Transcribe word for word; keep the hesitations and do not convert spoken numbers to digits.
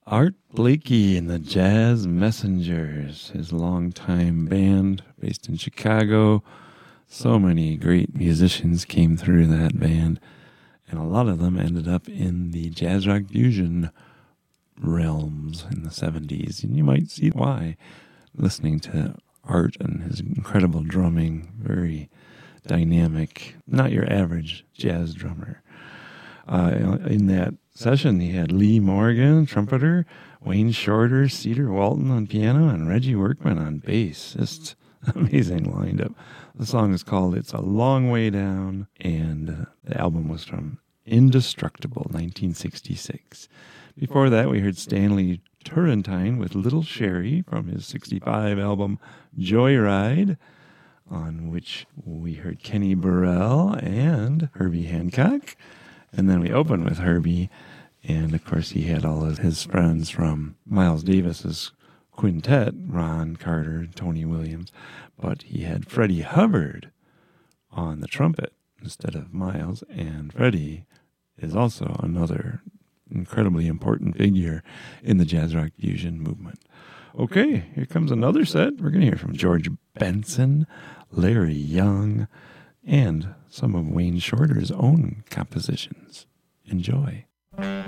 Art Blakey and the Jazz Messengers, his longtime band based in Chicago. So many great musicians came through that band, and a lot of them ended up in the jazz rock fusion realms in the seventies, and you might see why, listening to Art and his incredible drumming, very dynamic, not your average jazz drummer. Uh, in that session, he had Lee Morgan, trumpeter, Wayne Shorter, Cedar Walton on piano, and Reggie Workman on bass. Just amazing lineup. The song is called It's a Long Way Down, and uh, the album was from Indestructible, nineteen sixty-six. Before that, we heard Stanley Turrentine with Little Sherry from his sixty-five album Joyride, on which we heard Kenny Burrell and Herbie Hancock. And then we opened with Herbie, and of course he had all of his friends from Miles Davis's quintet, Ron Carter, Tony Williams, but he had Freddie Hubbard on the trumpet instead of Miles, and Freddie is also another incredibly important figure in the jazz rock fusion movement. Okay, here comes another set. We're going to hear from George Benson, Larry Young, and some of Wayne Shorter's own compositions. Enjoy. Thank